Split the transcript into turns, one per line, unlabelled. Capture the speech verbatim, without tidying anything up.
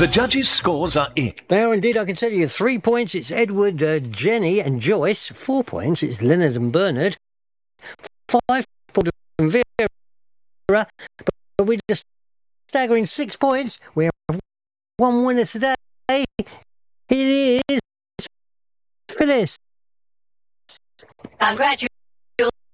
The judges' scores are in.
They are indeed, I can tell you. Three points, it's Edward, uh, Jenny and Joyce. Four points, it's Leonard and Bernard. Five points from Vera. But we're just staggering six points. We have one winner today. It is Phyllis.
Congratulations.